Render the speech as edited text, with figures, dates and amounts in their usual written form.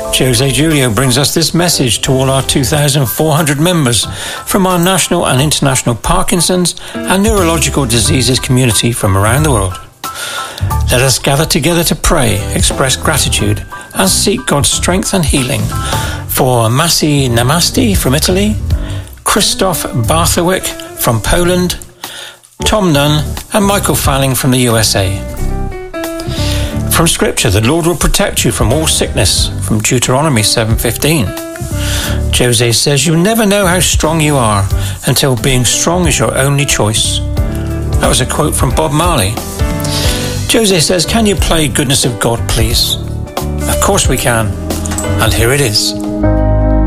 Jose Julio brings us this message to all our 2,400 members from our national and international Parkinson's and neurological diseases community from around the world. Let us gather together to pray, express gratitude, and seek God's strength and healing for Masi Namasti from Italy, Christoph Barthowick from Poland, Tom Nunn and Michael Falling from the USA. From Scripture, the Lord will protect you from all sickness, from Deuteronomy 7:15. Jose says you never know how strong you are until being strong is your only choice. That was a quote from Bob Marley. Jose says, can you play Goodness of God, please? Of course we can. And here it is.